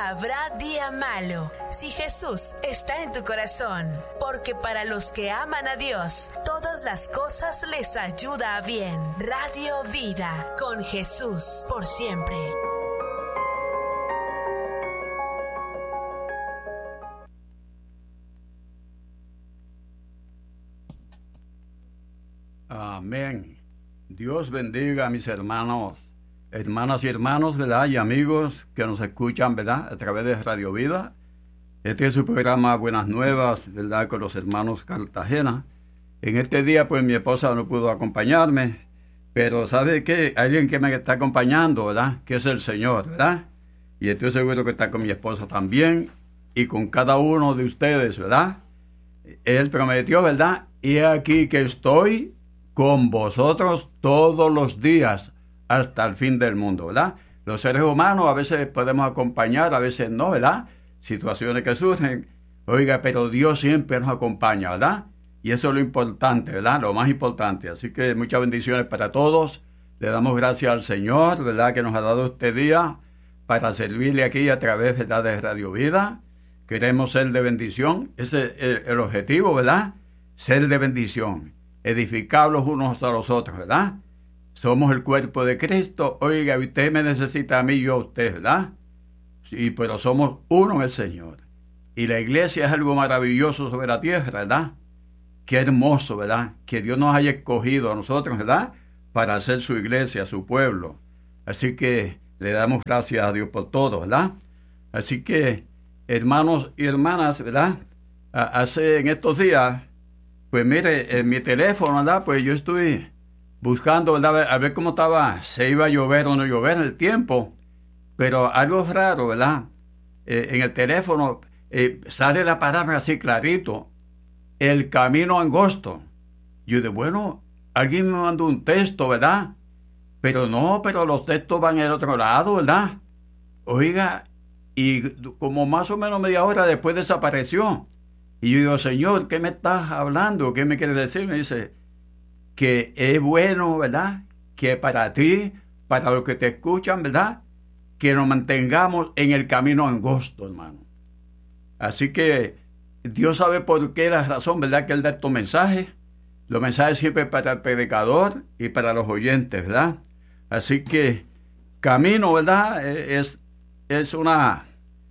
habrá día malo si Jesús está en tu corazón, porque para los que aman a Dios, todas las cosas les ayuda a bien. Radio Vida, con Jesús por siempre. Amén. Dios bendiga a mis hermanas y hermanos, ¿verdad? Y amigos que nos escuchan, ¿verdad? A través de Radio Vida. Este es su programa Buenas Nuevas, ¿verdad? Con los hermanos Cartagena. En este día, pues, mi esposa no pudo acompañarme, pero ¿sabe qué? Hay alguien que me está acompañando, ¿verdad? Que es el Señor, ¿verdad? Y estoy seguro que está con mi esposa también y con cada uno de ustedes, ¿verdad? Él prometió, ¿verdad? Y aquí que estoy con vosotros todos los días hasta el fin del mundo, ¿verdad? Los seres humanos a veces podemos acompañar, a veces no, ¿verdad? Situaciones que surgen, oiga, pero Dios siempre nos acompaña, ¿verdad? Y eso es lo importante, ¿verdad? Lo más importante. Así que muchas bendiciones para todos. Le damos gracias al Señor, ¿verdad? Que nos ha dado este día para servirle aquí a través, ¿verdad? De Radio Vida. Queremos ser de bendición. Ese es el objetivo, ¿verdad? Ser de bendición. Edificar los unos a los otros, ¿verdad? Somos el cuerpo de Cristo. Oiga, usted me necesita a mí, yo a usted, ¿verdad? Sí, pero somos uno en el Señor. Y la iglesia es algo maravilloso sobre la tierra, ¿verdad? Qué hermoso, ¿verdad? Que Dios nos haya escogido a nosotros, ¿verdad? Para hacer su iglesia, su pueblo. Así que le damos gracias a Dios por todo, ¿verdad? Así que, hermanos y hermanas, ¿verdad? En estos días, pues mire, en mi teléfono, ¿verdad? Pues yo estoy buscando, ¿verdad? A ver cómo estaba, se iba a llover o no llover en el tiempo. Pero algo raro, ¿verdad? En el teléfono sale la palabra así clarito, el camino angosto. Yo digo, bueno, alguien me mandó un texto, ¿verdad? Pero no, pero los textos van al otro lado, ¿verdad? Oiga, y como más o menos media hora después desapareció. Y yo digo, Señor, ¿qué me estás hablando? ¿Qué me quieres decir? Me dice que es bueno, ¿verdad? Que para ti, para los que te escuchan, ¿verdad? Que nos mantengamos en el camino angosto, hermano. Así que Dios sabe por qué la razón, ¿verdad? Que Él da estos mensajes. Los mensajes siempre para el predicador y para los oyentes, ¿verdad? Así que camino, ¿verdad? Es una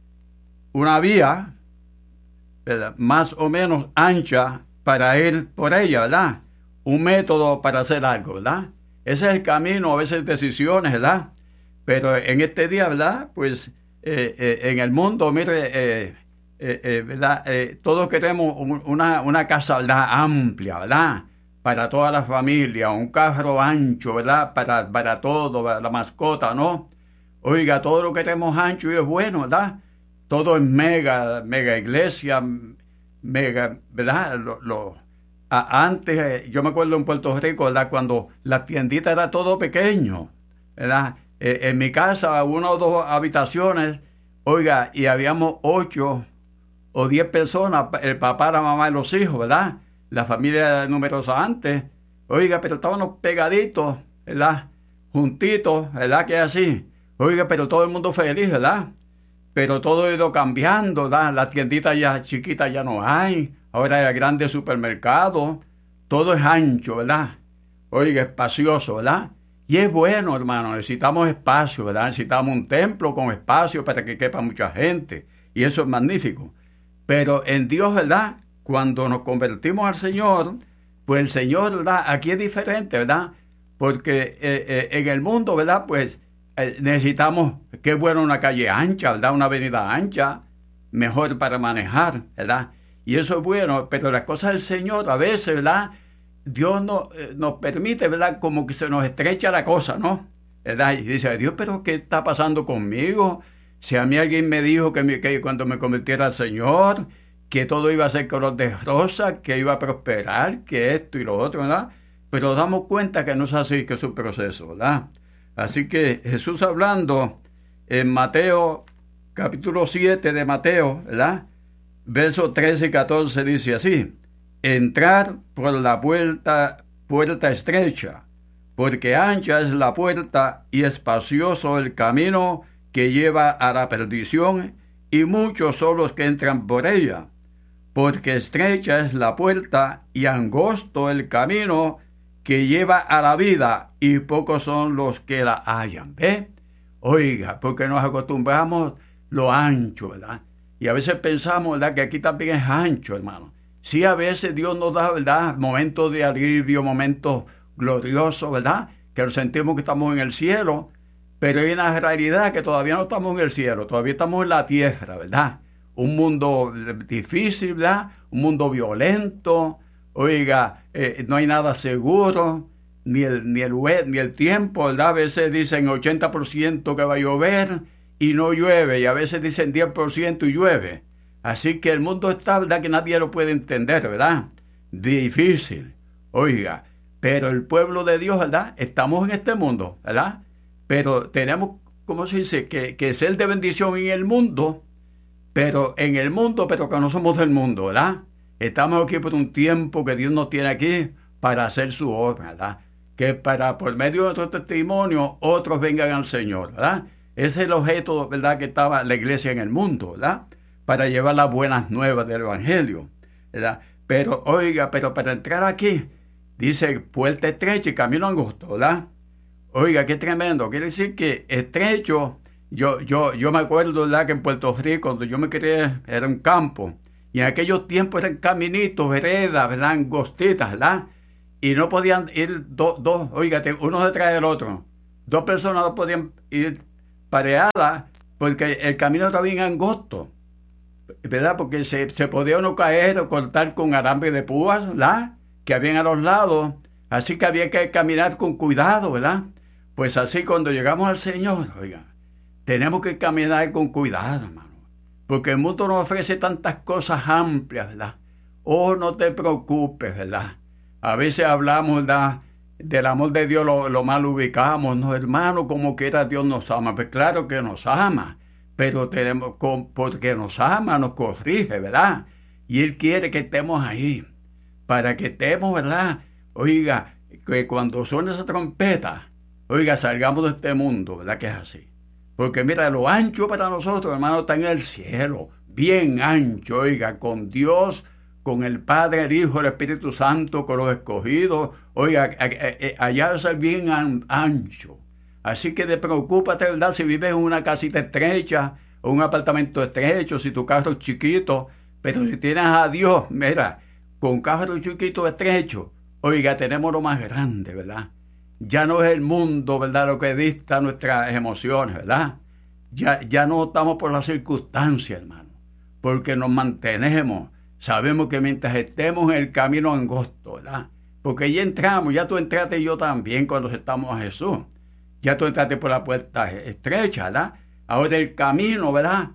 vía, ¿verdad? Más o menos ancha para ir por ella, ¿verdad? Un método para hacer algo, ¿verdad? Ese es el camino, a veces decisiones, ¿verdad? Pero en este día, ¿verdad? Pues en el mundo, mire, ¿verdad? Todos queremos una casa, ¿verdad? Amplia, ¿verdad? Para toda la familia, un carro ancho, ¿verdad? Para todo, para la mascota, ¿no? Oiga, todo lo que queremos ancho y es bueno, ¿verdad? Todo es mega iglesia, mega, ¿verdad? Antes, yo me acuerdo en Puerto Rico, ¿verdad? Cuando la tiendita era todo pequeño, ¿verdad? En mi casa, 1 o 2 habitaciones, oiga, y habíamos 8 o 10 personas, el papá, la mamá y los hijos, ¿verdad? La familia numerosa antes, oiga, pero estábamos pegaditos, ¿verdad? Juntitos, ¿verdad? Que así, oiga, pero todo el mundo feliz, ¿verdad? Pero todo ha ido cambiando, ¿verdad? Las tienditas ya chiquitas ya no hay, ahora hay el grande supermercado, todo es ancho, ¿verdad? Oiga, espacioso, ¿verdad? Y es bueno, hermano, necesitamos espacio, ¿verdad? Necesitamos un templo con espacio para que quepa mucha gente. Y eso es magnífico. Pero en Dios, ¿verdad? Cuando nos convertimos al Señor, pues el Señor, ¿verdad? Aquí es diferente, ¿verdad? Porque en el mundo, ¿verdad? Pues necesitamos, qué bueno, una calle ancha, ¿verdad? Una avenida ancha, mejor para manejar, ¿verdad? Y eso es bueno, pero las cosas del Señor a veces, ¿verdad? Dios nos permite, ¿verdad? Como que se nos estrecha la cosa, ¿no? ¿Verdad? Y dice, Dios, pero ¿qué está pasando conmigo? Si a mí alguien me dijo que cuando me convirtiera al Señor, que todo iba a ser color de rosa, que iba a prosperar, que esto y lo otro, ¿verdad? Pero damos cuenta que no es así, que es un proceso, ¿verdad? Así que Jesús hablando en Mateo, capítulo 7 de Mateo, ¿verdad? Versos 13 y 14 dice así: entrar por la puerta estrecha, porque ancha es la puerta y espacioso el camino que lleva a la perdición, y muchos son los que entran por ella, porque estrecha es la puerta y angosto el camino que lleva a la vida, y pocos son los que la hallan. ¿Ve? Oiga, porque nos acostumbramos lo ancho, ¿verdad? Y a veces pensamos, ¿verdad?, que aquí también es ancho, hermano. Sí, a veces Dios nos da, ¿verdad?, momentos de alivio, momentos gloriosos, ¿verdad?, que nos sentimos que estamos en el cielo, pero hay una realidad que todavía no estamos en el cielo, todavía estamos en la tierra, ¿verdad? Un mundo difícil, ¿verdad? Un mundo violento. Oiga, no hay nada seguro, ni el tiempo, ¿verdad? A veces dicen 80% que va a llover y no llueve, y a veces dicen 10% y llueve. Así que el mundo está, ¿verdad?, que nadie lo puede entender, ¿verdad? Difícil. Oiga, pero el pueblo de Dios, ¿verdad?, estamos en este mundo, ¿verdad? Pero tenemos, ¿cómo se dice?, que ser de bendición en el mundo, pero que no somos del mundo, ¿verdad? Estamos aquí por un tiempo que Dios nos tiene aquí para hacer su obra, ¿verdad? Que por medio de nuestro testimonio, otros vengan al Señor, ¿verdad? Ese es el objeto, ¿verdad?, que estaba la iglesia en el mundo, ¿verdad? Para llevar las buenas nuevas del Evangelio, ¿verdad? Pero, oiga, para entrar aquí, dice puerta estrecha y camino angosto, ¿verdad? Oiga, qué tremendo. Quiere decir que estrecho, yo me acuerdo, ¿verdad?, que en Puerto Rico, cuando yo me crié, era un campo. Y en aquellos tiempos eran caminitos, veredas, ¿verdad?, angostitas, ¿verdad? Y no podían ir dos, oiga, uno detrás del otro. Dos personas no podían ir pareadas porque el camino estaba bien angosto, ¿verdad? Porque se podía uno caer o cortar con alambre de púas, ¿verdad?, que habían a los lados. Así que había que caminar con cuidado, ¿verdad? Pues así cuando llegamos al Señor, oiga, tenemos que caminar con cuidado, hermano. Porque el mundo nos ofrece tantas cosas amplias, ¿verdad? Oh, no te preocupes, ¿verdad? A veces hablamos, ¿verdad?, del amor de Dios, lo mal ubicamos. No, hermano, como quiera Dios nos ama. Pues claro que nos ama, pero porque nos ama, nos corrige, ¿verdad? Y Él quiere que estemos ahí, para que estemos, ¿verdad? Oiga, que cuando suene esa trompeta, oiga, salgamos de este mundo, ¿verdad que es así? Porque mira, lo ancho para nosotros, hermano, está en el cielo, bien ancho, oiga, con Dios, con el Padre, el Hijo, el Espíritu Santo, con los escogidos, oiga, allá es bien ancho. Así que preocúpate, ¿verdad?, si vives en una casita estrecha, o un apartamento estrecho, si tu carro es chiquito, pero si tienes a Dios, mira, con carro chiquito estrecho, oiga, tenemos lo más grande, ¿verdad? Ya no es el mundo, ¿verdad?, lo que dicta nuestras emociones, ¿verdad? Ya no estamos por las circunstancias, hermano, porque nos mantenemos. Sabemos que mientras estemos en el camino angosto, ¿verdad? Porque ya entramos, ya tú entraste y yo también cuando aceptamos a Jesús. Ya tú entraste por la puerta estrecha, ¿verdad? Ahora el camino, ¿verdad?,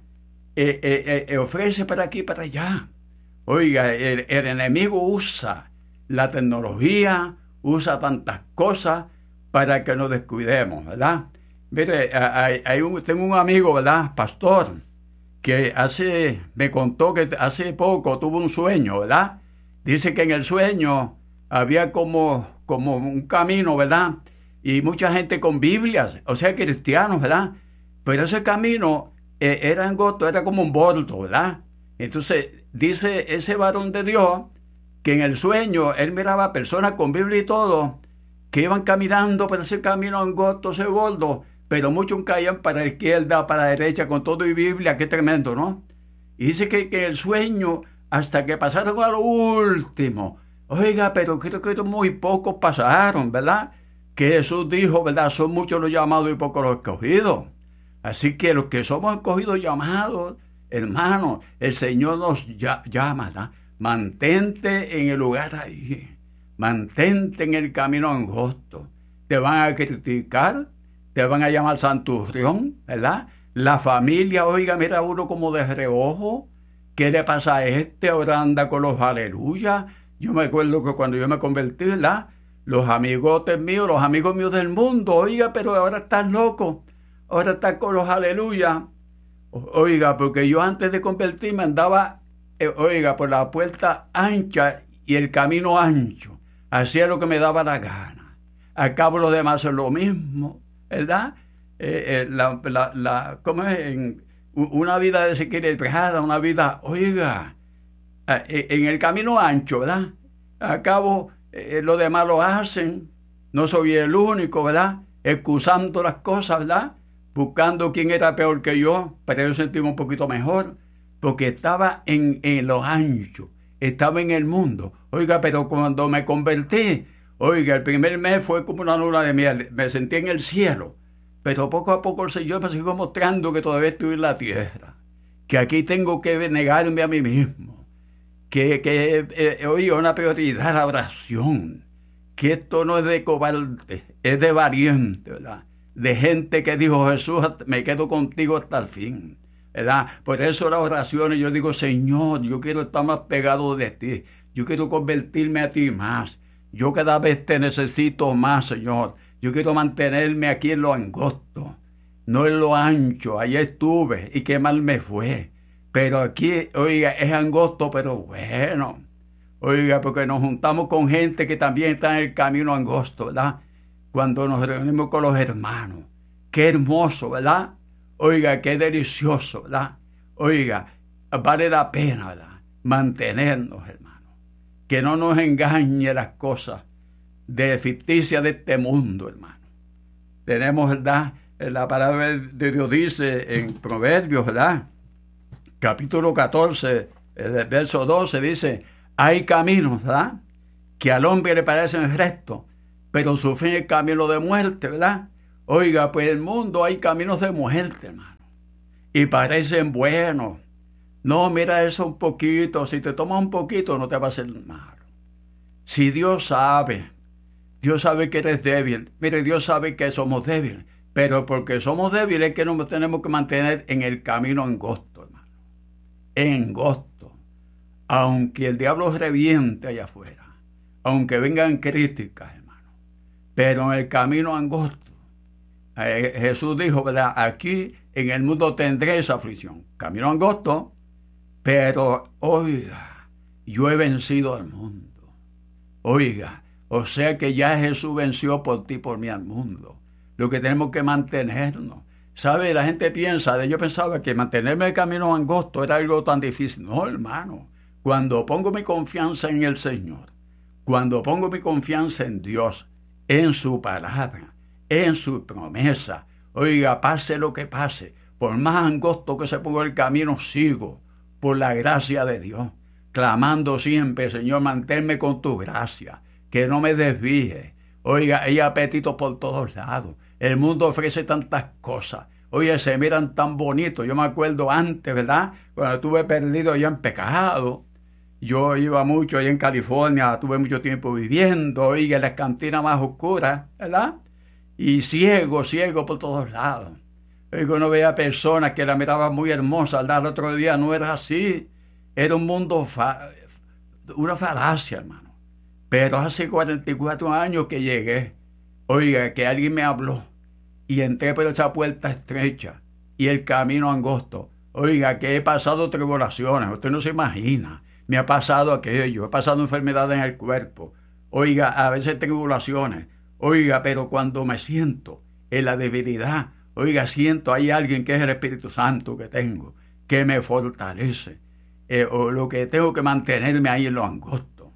ofrece para aquí y para allá. Oiga, el enemigo usa la tecnología, usa tantas cosas para que nos descuidemos, ¿verdad? Mire, tengo un amigo, ¿verdad?, pastor, que me contó que hace poco tuvo un sueño, ¿verdad? Dice que en el sueño había como un camino, ¿verdad?, y mucha gente con Biblias, o sea, cristianos, ¿verdad? Pero ese camino era angosto, era como un bordo, ¿verdad? Entonces, dice ese varón de Dios que en el sueño él miraba personas con Biblia y todo, que iban caminando por ese camino angosto, ese bordo, pero muchos caían para la izquierda, para la derecha, con todo y Biblia. Qué tremendo, ¿no? Y dice que en el sueño, hasta que pasaron a lo último, oiga, pero creo que muy pocos pasaron, ¿verdad? Que Jesús dijo, ¿verdad?, son muchos los llamados y pocos los escogidos. Así que los que somos escogidos, llamados, hermanos, el Señor nos llama, ¿verdad? Mantente en el lugar ahí, mantente en el camino angosto. Te van a criticar, te van a llamar santurrión, ¿verdad? La familia, oiga, mira uno como de reojo. ¿Qué le pasa a este? Ahora anda con los aleluya. Yo me acuerdo que cuando yo me convertí, ¿verdad?, los amigotes míos, los amigos míos del mundo, oiga, pero ahora estás loco, ahora estás con los aleluya. Oiga, porque yo antes de convertirme andaba, oiga, por la puerta ancha y el camino ancho. Hacía lo que me daba la gana. Al cabo los demás es lo mismo, ¿verdad? ¿Cómo es? una vida desequilibrada, una vida, oiga, en el camino ancho, ¿verdad? Acabo, los demás lo hacen, no soy el único, ¿verdad? Excusando las cosas, ¿verdad? Buscando quién era peor que yo, para yo sentirme un poquito mejor, porque estaba en lo ancho, estaba en el mundo. Oiga, pero cuando me convertí, oiga, el primer mes fue como una luna de miel, me sentí en el cielo, pero poco a poco el Señor me siguió mostrando que todavía estoy en la tierra, que aquí tengo que negarme a mí mismo, que oiga, una prioridad la oración, que esto no es de cobarde, es de valiente, ¿verdad? De gente que dijo, Jesús, me quedo contigo hasta el fin, ¿verdad? Por eso las oraciones, yo digo, Señor, yo quiero estar más pegado de ti, yo quiero convertirme a ti más, yo cada vez te necesito más, Señor, yo quiero mantenerme aquí en lo angosto, no en lo ancho. Allá estuve y qué mal me fue, pero aquí, oiga, es angosto, pero bueno, oiga, porque nos juntamos con gente que también está en el camino angosto, ¿verdad? Cuando nos reunimos con los hermanos, qué hermoso, ¿verdad? Oiga, qué delicioso, ¿verdad? Oiga, vale la pena, ¿verdad? Mantenernos, hermanos, que no nos engañe las cosas de ficticia de este mundo, hermano. Tenemos, ¿verdad? La palabra de Dios dice en Proverbios, ¿verdad? Capítulo 14, el verso 12 dice, hay caminos, ¿verdad? Que al hombre le parecen rectos, pero su fin es camino de muerte, ¿verdad? Oiga, pues en el mundo hay caminos de muerte, hermano, y parecen buenos. No, mira eso un poquito, si te tomas un poquito no te va a hacer malo. Si Dios sabe que eres débil, mire, Dios sabe que somos débiles, pero porque somos débiles es que nos tenemos que mantener en el camino angosto, hermano, angosto, aunque el diablo reviente allá afuera, aunque vengan críticas, hermano, pero en el camino angosto. Jesús dijo, ¿verdad? Aquí en el mundo tendréis aflicción. Camino angosto, pero oiga, yo he vencido al mundo. Oiga, o sea que ya Jesús venció por ti, por mí al mundo. Lo que tenemos que mantenernos. ¿Sabe? La gente piensa, yo pensaba que mantenerme en el camino angosto era algo tan difícil. No, hermano. Cuando pongo mi confianza en el Señor, cuando pongo mi confianza en Dios, en su palabra, en su promesa, oiga, pase lo que pase, por más angosto que se ponga el camino, sigo por la gracia de Dios, clamando siempre, Señor, manténme con tu gracia, que no me desvíe. Oiga, hay apetitos por todos lados, el mundo ofrece tantas cosas, oye, se miran tan bonitos. Yo me acuerdo antes, ¿verdad? Cuando estuve perdido ya en pecado, yo iba mucho allá en California, tuve mucho tiempo viviendo, oiga, en las cantinas más oscuras, ¿verdad? Y ciego por todos lados. Oiga, uno veía personas que la miraban muy hermosa, ¿verdad? El otro día no era así, era un mundo, una falacia, hermano. Pero hace 44 años que llegué, oiga, que alguien me habló, y entré por esa puerta estrecha, y el camino angosto. Oiga, que he pasado tribulaciones, usted no se imagina. Me ha pasado aquello, he pasado enfermedades en el cuerpo, oiga, a veces tribulaciones, oiga, pero cuando me siento en la debilidad, oiga, siento, hay alguien que es el Espíritu Santo que tengo, que me fortalece, o lo que tengo que mantenerme ahí en lo angosto.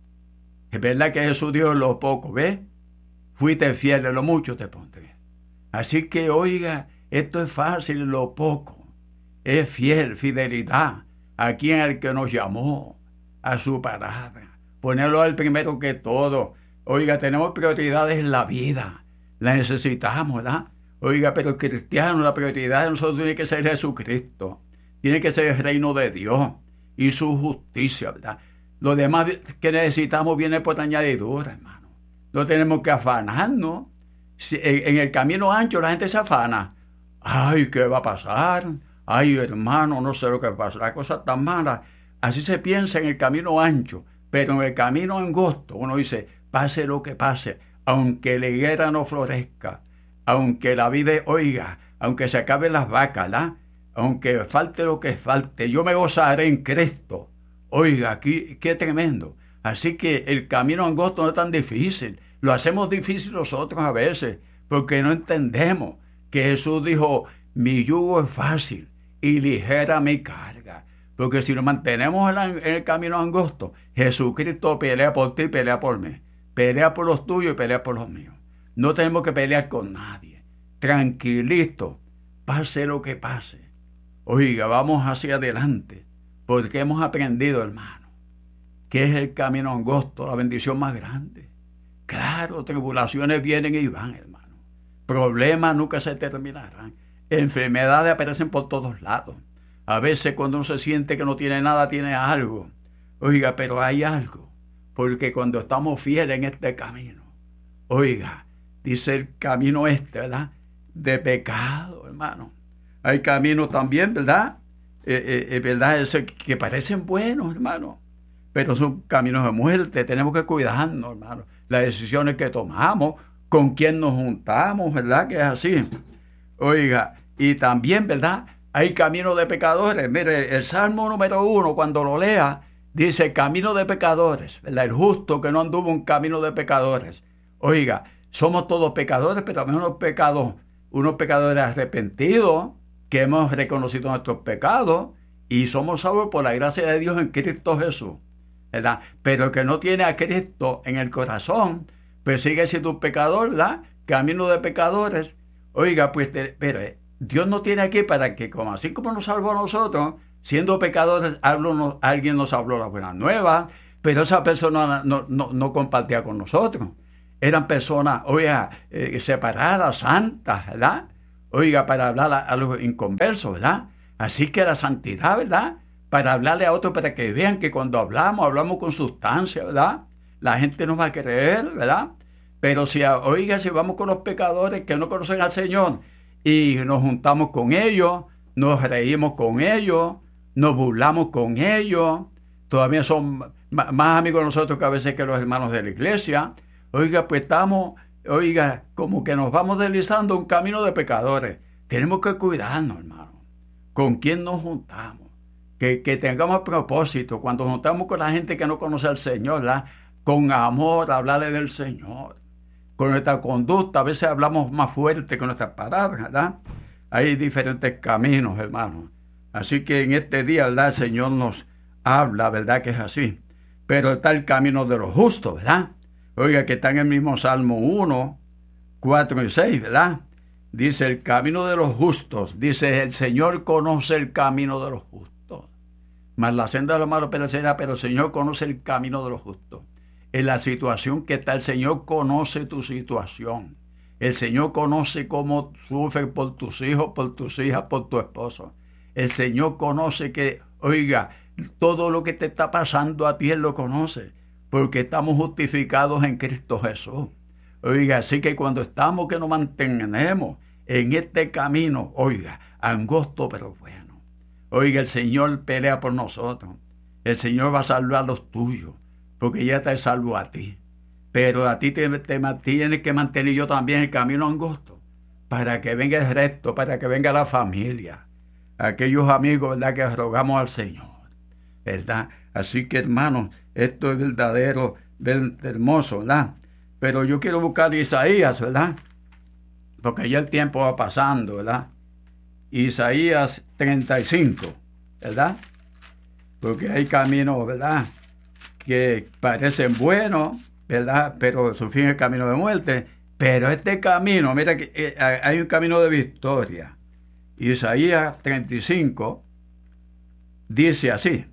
Es verdad que Jesús dijo en lo poco, ¿ves? Fuiste fiel, en lo mucho te pondré. Así que, oiga, esto es fácil, en lo poco, es fidelidad. A quien el que nos llamó, a su palabra, ponerlo al primero que todo. Oiga, tenemos prioridades en la vida, la necesitamos, ¿verdad? Oiga, pero el cristiano, la prioridad de nosotros tiene que ser Jesucristo, tiene que ser el reino de Dios y su justicia, ¿verdad? Lo demás que necesitamos viene por añadidura, hermano. No tenemos que afanarnos. En el camino ancho la gente se afana. Ay, ¿qué va a pasar? Ay, hermano, no sé lo que pasa, la cosa tan mala. Así se piensa en el camino ancho, pero en el camino angosto uno dice, pase lo que pase, aunque la higuera no florezca, aunque la vida, oiga, aunque se acaben las vacas, ¿verdad? Aunque falte lo que falte, yo me gozaré en Cristo. Oiga, aquí, qué tremendo. Así que el camino angosto no es tan difícil, lo hacemos difícil nosotros a veces, porque no entendemos que Jesús dijo, mi yugo es fácil, y ligera mi carga. Porque si nos mantenemos en el camino angosto, Jesucristo pelea por ti y pelea por mí. Pelea por los tuyos y pelea por los míos. No tenemos que pelear con nadie. Tranquilito, pase lo que pase. Oiga, vamos hacia adelante, porque hemos aprendido, hermano, que es el camino angosto, la bendición más grande. Claro, tribulaciones vienen y van, hermano. Problemas nunca se terminarán. Enfermedades aparecen por todos lados. A veces cuando uno se siente que no tiene nada, tiene algo. Oiga, pero hay algo. Porque cuando estamos fieles en este camino, oiga, dice el camino ¿verdad? De pecado, hermano. Hay caminos también, ¿verdad? ¿Verdad? Que parecen buenos, hermano. Pero son caminos de muerte. Tenemos que cuidarnos, hermano. Las decisiones que tomamos, con quién nos juntamos, ¿verdad? Que es así. Oiga, y también, ¿verdad? Hay caminos de pecadores. Mire, el Salmo número 1, cuando lo lea, dice camino de pecadores, ¿verdad? El justo que no anduvo un camino de pecadores. Oiga, somos todos pecadores, pero también unos pecadores arrepentidos, que hemos reconocido nuestros pecados y somos salvos por la gracia de Dios en Cristo Jesús, ¿verdad? Pero el que no tiene a Cristo en el corazón, pues sigue siendo un pecador, ¿verdad? Camino de pecadores. Oiga, pues, pero Dios no tiene aquí para que, como así como nos salvó a nosotros, siendo pecadores, alguien nos habló la buena nueva, pero esa persona no compartía con nosotros. Eran personas, oiga, separadas, santas, ¿verdad? Oiga, para hablar a los inconversos, ¿verdad? Así que la santidad, ¿verdad? Para hablarle a otros, para que vean que cuando hablamos con sustancia, ¿verdad? La gente nos va a creer, ¿verdad? Pero si vamos con los pecadores que no conocen al Señor y nos juntamos con ellos, nos reímos con ellos, nos burlamos con ellos, todavía son más amigos de nosotros que a veces que los hermanos de la iglesia. Oiga, pues estamos, como que nos vamos deslizando un camino de pecadores. Tenemos que cuidarnos, hermano. ¿Con quién nos juntamos? Que tengamos propósito. Cuando nos juntamos con la gente que no conoce al Señor, ¿verdad? Con amor, hablarle del Señor. Con nuestra conducta, a veces hablamos más fuerte que nuestras palabras, ¿verdad? Hay diferentes caminos, hermano. Así que en este día, ¿verdad? El Señor nos habla, ¿verdad? Que es así. Pero está el camino de los justos, ¿verdad? Oiga, que está en el mismo Salmo 1, 4 y 6, ¿verdad? Dice, el camino de los justos. Dice, el Señor conoce el camino de los justos. Mas la senda de los malos perecerá, pero el Señor conoce el camino de los justos. En la situación que está, el Señor conoce tu situación. El Señor conoce cómo sufres por tus hijos, por tus hijas, por tu esposo. El Señor conoce que, oiga, todo lo que te está pasando a ti, Él lo conoce. Porque estamos justificados en Cristo Jesús. Oiga, así que cuando estamos, que nos mantenemos en este camino, oiga, angosto pero bueno. Oiga, el Señor pelea por nosotros. El Señor va a salvar a los tuyos, porque ya te salvo a ti. Pero a ti te tienes que mantener yo también el camino angosto, para que venga el resto, para que venga la familia. Aquellos amigos, ¿verdad?, que rogamos al Señor, ¿verdad? Así que, hermanos, esto es verdadero, hermoso, ¿verdad? Pero yo quiero buscar Isaías, ¿verdad? Porque ya el tiempo va pasando, ¿verdad? Isaías 35, ¿verdad? Porque hay caminos, ¿verdad?, que parecen buenos, ¿verdad? Pero su fin es el camino de muerte. Pero este camino, mira que hay un camino de victoria. Isaías 35 dice así.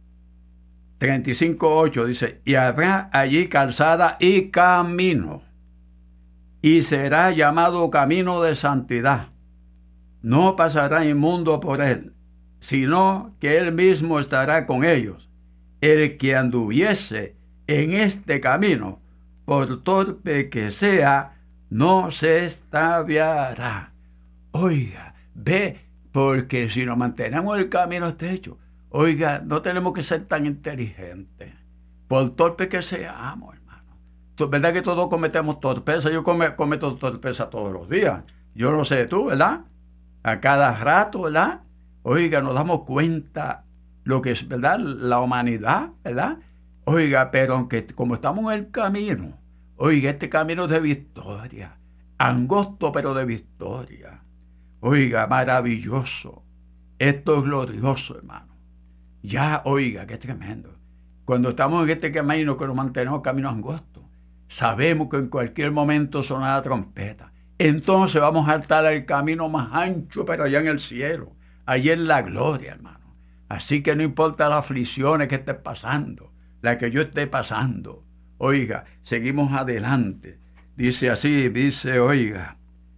35:8 dice, y habrá allí calzada y camino, y será llamado camino de santidad. No pasará inmundo por él, sino que él mismo estará con ellos. El que anduviese en este camino, por torpe que sea, no se extraviará. Oiga, ve, porque si nos mantenemos el camino estrecho, oiga, no tenemos que ser tan inteligentes, por torpe que seamos, hermano. ¿Verdad que todos cometemos torpeza? Yo cometo torpeza todos los días. Yo no sé tú, ¿verdad? A cada rato, ¿verdad? Oiga, nos damos cuenta lo que es, ¿verdad?, la humanidad, ¿verdad? Oiga, pero aunque como estamos en el camino, oiga, este camino de victoria, angosto pero de victoria, oiga, maravilloso. Esto es glorioso, hermano. Ya, oiga, qué tremendo. Cuando estamos en este camino que nos mantenemos camino angosto, sabemos que en cualquier momento sonará la trompeta. Entonces vamos a estar el camino más ancho, pero allá en el cielo, allá en la gloria, hermano. Así que no importa las aflicciones que estés pasando, la que yo esté pasando. Oiga, seguimos adelante. Dice así, oiga,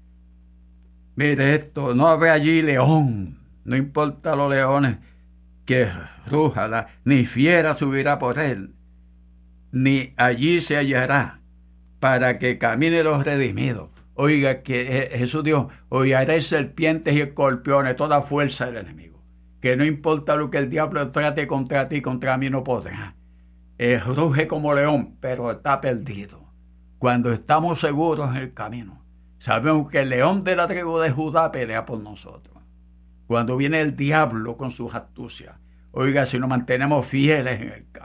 mire esto, no habrá allí león, no importa los leones que ruja, ni fiera subirá por él, ni allí se hallará, para que camine los redimidos. Oiga, que Jesús dijo, hollaré serpientes y escorpiones, toda fuerza del enemigo. Que no importa lo que el diablo trate contra ti, contra mí no podrá. Ruge como león, pero está perdido. Cuando estamos seguros en el camino, sabemos que el león de la tribu de Judá pelea por nosotros. Cuando viene el diablo con sus astucias, oiga, si nos mantenemos fieles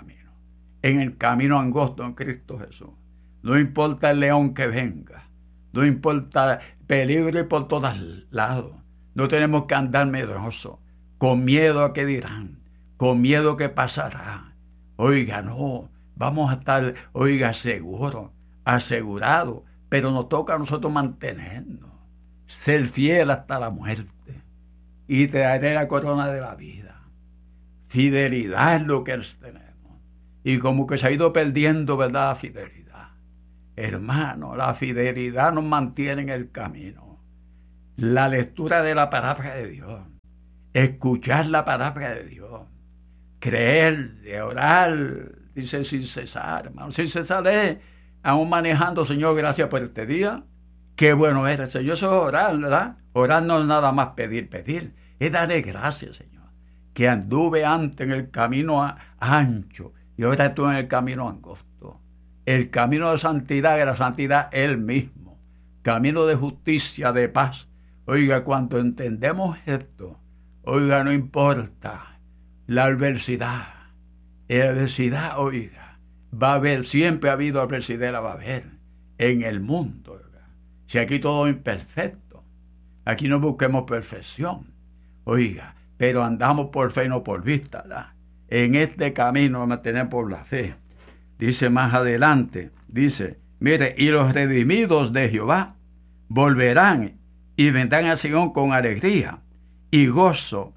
en el camino angosto en Cristo Jesús, no importa el león que venga, no importa peligro por todos lados, no tenemos que andar medrosos, con miedo a qué dirán, con miedo a qué pasará. Oiga, no, vamos a estar, oiga, seguros, asegurados, pero nos toca a nosotros mantenernos, ser fiel hasta la muerte, y te daré la corona de la vida. Fidelidad es lo que tenemos, y como que se ha ido perdiendo, ¿verdad?, la fidelidad. Hermano, la fidelidad nos mantiene en el camino. La lectura de la palabra de Dios, escuchar la palabra de Dios, creer, de orar, dice sin cesar, hermano, sin cesar es, aún manejando, Señor, gracias por este día, qué bueno eres, Señor, eso es orar, ¿verdad? Orar no es nada más pedir, es darle gracias, Señor, que anduve antes en el camino ancho, y ahora estoy en el camino angosto, el camino de santidad, y la santidad Él mismo, camino de justicia, de paz. Oiga, cuando entendemos esto, oiga, no importa la adversidad, oiga, va a haber, siempre ha habido adversidad, la va a haber en el mundo, oiga. Si aquí todo es imperfecto, aquí no busquemos perfección, oiga, pero andamos por fe y no por vista, ¿verdad? En este camino nos mantenemos por la fe. Dice más adelante, dice, mire, y los redimidos de Jehová volverán y vendrán a Sion con alegría y gozo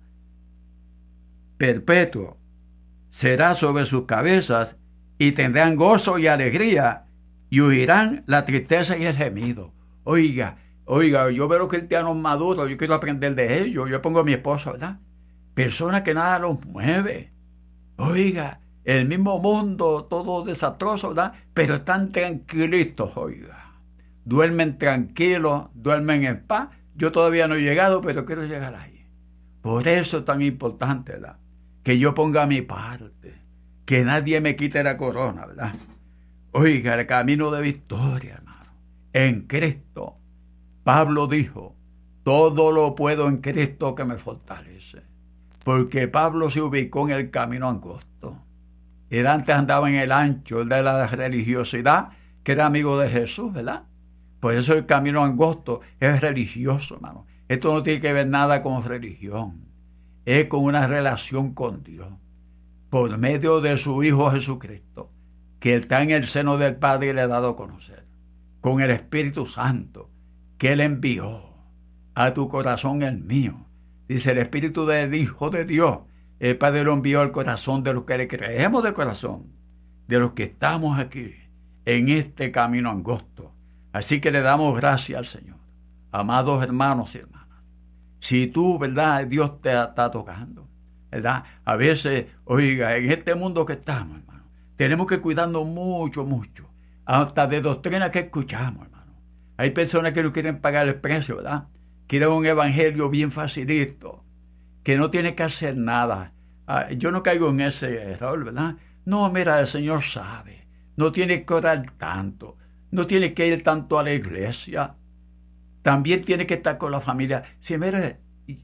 perpetuo será sobre sus cabezas, y tendrán gozo y alegría, y huirán la tristeza y el gemido. Oiga, yo veo cristianos maduros, yo quiero aprender de ellos. Yo pongo a mi esposa, ¿verdad? Personas que nada los mueve. Oiga, el mismo mundo, todo desastroso, ¿verdad? Pero están tranquilitos, oiga. Duermen tranquilos, duermen en paz. Yo todavía no he llegado, pero quiero llegar ahí. Por eso es tan importante, ¿verdad?, que yo ponga mi parte, que nadie me quite la corona, ¿verdad? Oiga, el camino de victoria, hermano. En Cristo, Pablo dijo, todo lo puedo en Cristo que me fortalece. Porque Pablo se ubicó en el camino angosto. Él antes andaba en el ancho, el de la religiosidad, que era amigo de Jesús, ¿verdad? Por eso el camino angosto es religioso, hermano. Esto no tiene que ver nada con religión. Es con una relación con Dios, por medio de su Hijo Jesucristo, que está en el seno del Padre y le ha dado a conocer, con el Espíritu Santo, que Él envió a tu corazón el mío. Dice, el Espíritu del Hijo de Dios, el Padre lo envió al corazón de los que le creemos de corazón, de los que estamos aquí, en este camino angosto. Así que le damos gracias al Señor. Amados hermanos y hermanas, si tú, ¿verdad?, Dios te está tocando, ¿verdad? A veces, oiga, en este mundo que estamos, hermano, tenemos que cuidarnos mucho, hasta de doctrinas que escuchamos, hermano. Hay personas que no quieren pagar el precio, ¿verdad? Quieren un evangelio bien facilito, que no tiene que hacer nada. Yo no caigo en ese error, ¿verdad? No, mira, el Señor sabe, no tiene que orar tanto, no tiene que ir tanto a la iglesia. También tiene que estar con la familia. Si mire,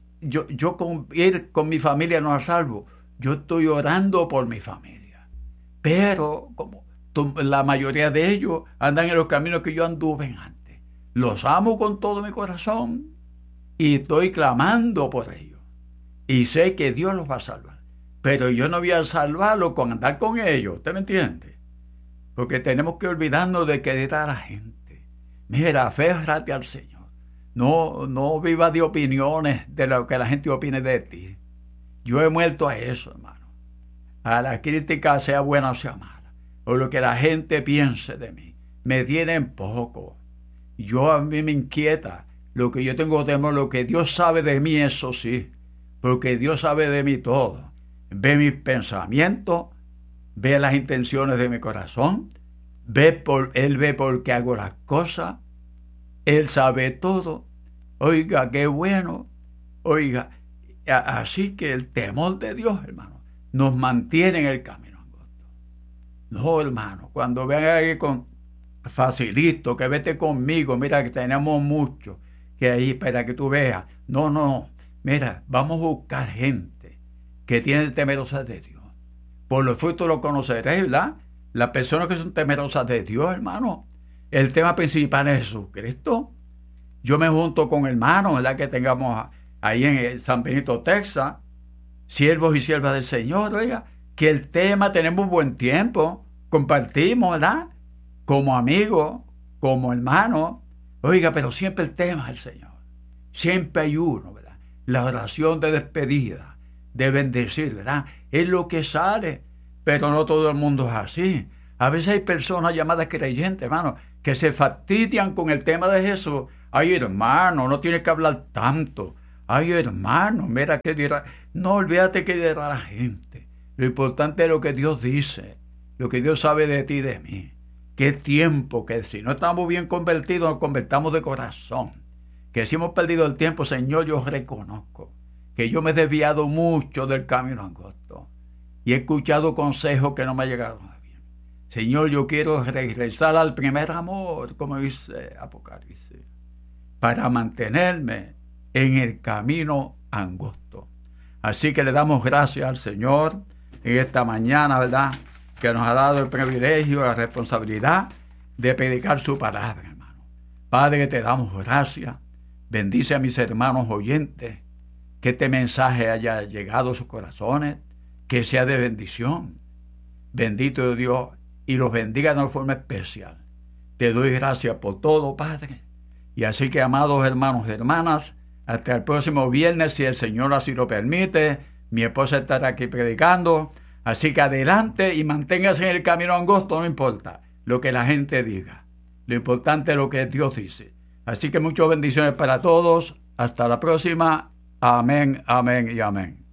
yo con ir con mi familia no a salvo. Yo estoy orando por mi familia. Pero como la mayoría de ellos andan en los caminos que yo anduve antes. Los amo con todo mi corazón y estoy clamando por ellos. y sé que Dios los va a salvar. Pero yo no voy a salvarlo con andar con ellos. ¿Usted me entiende? Porque tenemos que olvidarnos de querer a la gente. Mira, aférrate al Señor. No vivas de opiniones de lo que la gente opine de ti. Yo he muerto a eso, hermano. A la crítica, sea buena o sea mala. O lo que la gente piense de mí. Me tienen poco. A mí me inquieta. Lo que yo tengo temor, lo que Dios sabe de mí, eso sí. Porque Dios sabe de mí todo. Ve mis pensamientos. Ve las intenciones de mi corazón. Él ve por qué hago las cosas. Él sabe todo. Oiga, qué bueno. Oiga, así que el temor de Dios, hermano, nos mantiene en el camino angosto. No, hermano, cuando vean a alguien con facilito, que vete conmigo, mira que tenemos mucho, que ahí para que tú veas. No. Mira, vamos a buscar gente que tiene temerosa de Dios. Por los frutos lo conoceréis, ¿verdad? Las personas que son temerosas de Dios, hermano. El tema principal es Jesucristo. Yo me junto con hermanos, ¿verdad? Que tengamos ahí en San Benito, Texas, siervos y siervas del Señor, oiga, que el tema, tenemos buen tiempo, compartimos, ¿verdad? Como amigos, como hermanos, oiga, pero siempre el tema es el Señor. Siempre hay uno, ¿verdad? La oración de despedida, de bendecir, ¿verdad? Es lo que sale, pero no todo el mundo es así. A veces hay personas llamadas creyentes, hermano, que se fastidian con el tema de Jesús. Ay, hermano, no tienes que hablar tanto. Ay, hermano, mira qué dirá. No, olvídate qué dirá la gente. Lo importante es lo que Dios dice, lo que Dios sabe de ti y de mí. Qué tiempo, que si no estamos bien convertidos, nos convertamos de corazón. Que si hemos perdido el tiempo, Señor, yo reconozco que yo me he desviado mucho del camino angosto y he escuchado consejos que no me llegaron a bien. Señor, yo quiero regresar al primer amor, como dice Apocalipsis, para mantenerme en el camino angosto. Así que le damos gracias al Señor en esta mañana, ¿verdad?, que nos ha dado el privilegio, la responsabilidad de predicar su palabra, hermano. Padre, te damos gracias. Bendice a mis hermanos oyentes, que este mensaje haya llegado a sus corazones, que sea de bendición. Bendito Dios, y los bendiga de una forma especial. Te doy gracias por todo, Padre. Y así que, amados hermanos y hermanas, hasta el próximo viernes, si el Señor así lo permite, mi esposa estará aquí predicando. Así que adelante y manténgase en el camino angosto, no importa lo que la gente diga. Lo importante es lo que Dios dice. Así que muchas bendiciones para todos. Hasta la próxima. Amén, amén y amén.